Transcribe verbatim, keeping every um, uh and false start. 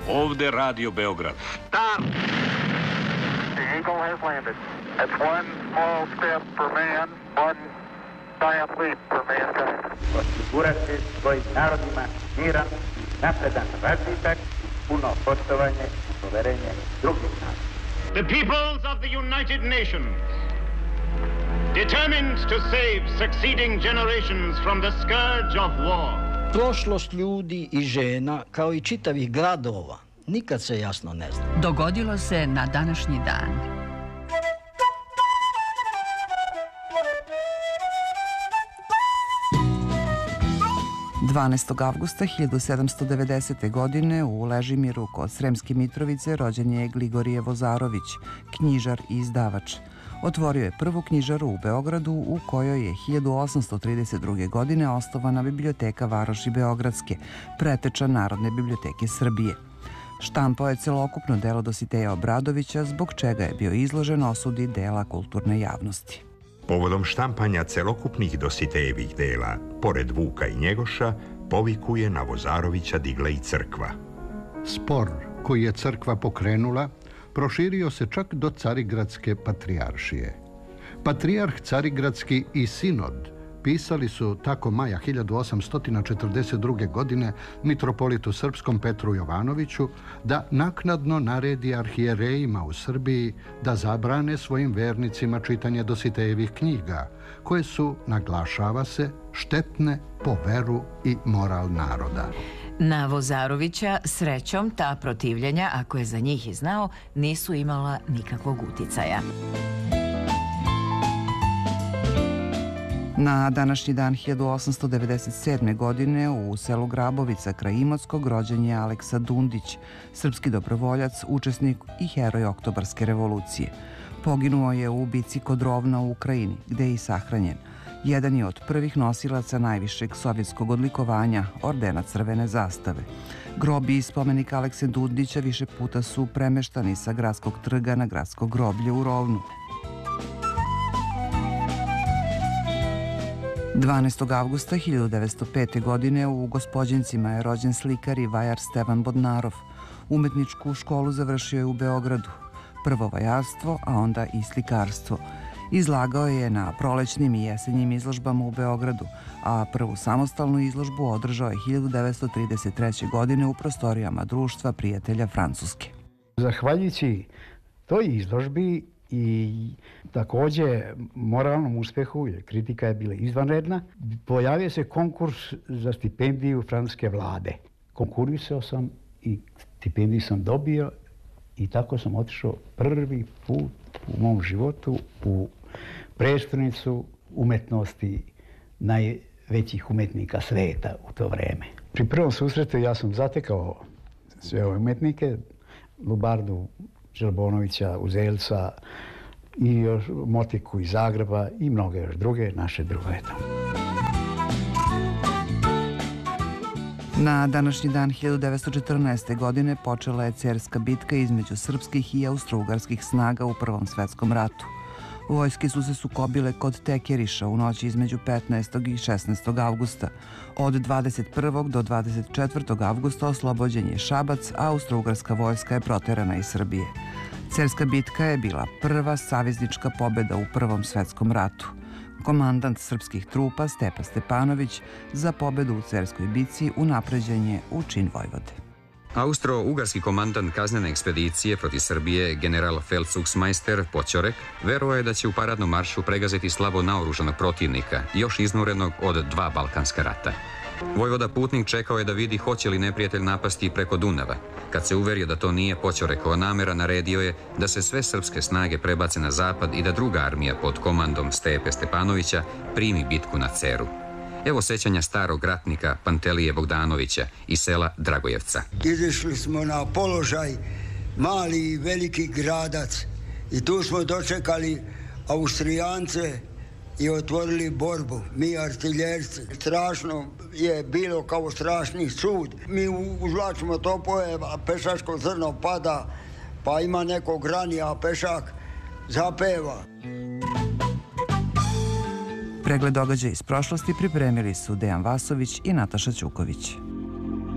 Ovde Radio Beograd. Stop! The Eagle has landed. That's one small step for man, one giant leap for mankind. Osigurati svojim narodima miran, napredan razvitak, puno poštovanje i poverenje drugih naroda. The peoples of the United Nations, determined to save succeeding generations from the scourge of war. Prošlost ljudi i žena, kao i čitavih gradova, nikad se jasno ne zna. Dogodilo se na današnji dan. dvanaestog avgusta hiljadu sedamsto devedesete. godine u Ležimiru kod Sremske Mitrovice rođen je Gligorije Vozarović, knjižar i izdavač. Otvorio je prvu knjižaru u Beogradu u kojoj je hiljadu osamsto trideset druge. godine osnovana biblioteka Varoši Beogradske, preteča Narodne biblioteke Srbije. Štampao je celokupno delo Dositeja Obradovića, zbog čega je bio izložen osudi dela kulturne javnosti. Povodom štampanja celokupnih Dositejevih dela, pored Vuka i Njegoša, povikuje na Vozarovića digla i crkva. Spor koji je crkva pokrenula proširio se čak do Carigradske patrijaršije. Patrijarh Carigradski i sinod pisali su tako maja hiljadu osamsto četrdeset druge. godine mitropolitu srpskom Petru Jovanoviću da naknadno naredi arhijerejima u Srbiji da zabrane svojim vernicima čitanje Dositejevih knjiga, koje su, naglašava se, štetne po veru i moral naroda. Na Vozarovića, srećom, ta protivljenja, ako je za njih i znao, nisu imala nikakvog uticaja. Na današnji dan hiljadu osamsto devedeset sedme. godine u selu Grabovica kraj Imotskog rođen je Aleksa Dundić, srpski dobrovoljac, učesnik i heroj Oktobarske revolucije. Poginuo je u bici kod Rovna u Ukrajini, gde je i sahranjen. Jedan je od prvih nosilaca najvišeg sovjetskog odlikovanja, ordena Crvene zastave. Grob i spomenik Alekse Dundića više puta su premeštani sa gradskog trga na gradsko groblje u Rovnu. dvanaestog avgusta hiljadu devetsto pete. godine u Gospođencima je rođen slikar i vajar Stevan Bodnarov. Umetničku školu završio je u Beogradu. Prvo vajarstvo, a onda i slikarstvo. Izlagao je na prolećnim i jesenjim izložbama u Beogradu, a prvu samostalnu izložbu održao je hiljadu devetsto trideset treće. godine u prostorijama Društva prijatelja Francuske. Zahvaljujući toj izložbi i takođe moralnom uspehu, jer kritika je bila izvanredna, pojavio se konkurs za stipendiju francuske vlade. Konkurisao sam i stipendiju sam dobio i tako sam otišao prvi put u mom životu u prestonicu umetnosti najvećih umetnika sveta u to vreme. Pri prvom susretu ja sam zatekao sve ove umetnike, Lubardu, Želbonovića, Uzelca i još Motiku iz Zagreba i mnoge još druge naše drugove tamo. Na današnji dan hiljadu devetsto četrnaeste. godine počela je Cerska bitka između srpskih i austrougarskih snaga u Prvom svetskom ratu. Vojske su se sukobile kod Tekeriša u noći između petnaestog i šesnaestog avgusta. Od dvadeset prvog do dvadeset četvrtog avgusta oslobođen je Šabac, a austrougarska vojska je proterana iz Srbije. Cerska bitka je bila prva saveznička pobjeda u Prvom svetskom ratu. Komandant srpskih trupa Stepa Stepanović za pobjedu u Cerskoj bitci unapređen je u čin vojvode. Austro-ugarski komandant kaznene ekspedicije protiv Srbije, general Feldzugsmeister Poćorek, verovao je da će u paradnom maršu pregaziti slabo naoružanog protivnika, još iznurenog od dva Balkanska rata. Vojvoda Putnik čekao je da vidi hoće li neprijatelj napasti preko Dunava. Kad se uverio da to nije Poćorekova namera, naredio je da se sve srpske snage prebace na zapad i da druga armija pod komandom Stepe Stepanovića primi bitku na Ceru. Evo sećanja starog ratnika Pantelije Bogdanovića iz sela Dragojevca. Izišli smo na položaj mali i veliki gradac i tu smo dočekali Austrijance i otvorili borbu. Mi artiljerci. Strašno je bilo kao strašni sud. Mi uzvlačimo topove, a pešačko zrno pada, pa ima nekog ranija, a pešak zapeva. Pregled događaja iz prošlosti pripremili su Dejan Vasović i Nataša Ćuković.